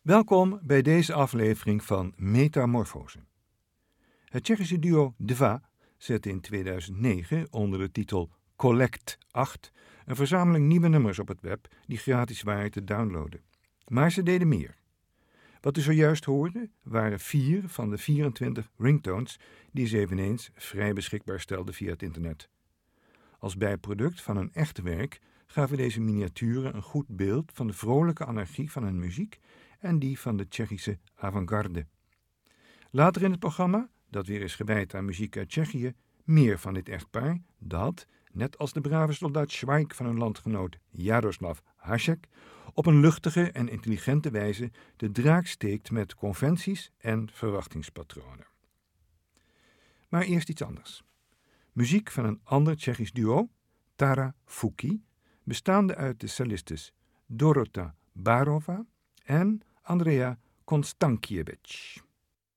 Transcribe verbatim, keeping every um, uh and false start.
Welkom bij deze aflevering van Metamorfose. Het Tsjechische duo Dva zette in tweeduizend negen onder de titel Collect acht een verzameling nieuwe nummers op het web die gratis waren te downloaden. Maar ze deden meer. Wat u zojuist hoorde waren vier van de vierentwintig ringtones die ze eveneens vrij beschikbaar stelden via het internet. Als bijproduct van hun echte werk gaven deze miniaturen een goed beeld van de vrolijke anarchie van hun muziek en die van de Tsjechische avant-garde. Later in het programma, dat weer is gewijd aan muziek uit Tsjechië, meer van dit echtpaar dat, net als de brave soldaat Schweik van hun landgenoot Jaroslav Hašek, op een luchtige en intelligente wijze de draak steekt met conventies en verwachtingspatronen. Maar eerst iets anders. Muziek van een ander Tsjechisch duo, Tara Fuki, bestaande uit de cellistes Dorota Barova en Andrea Konstankiewicz.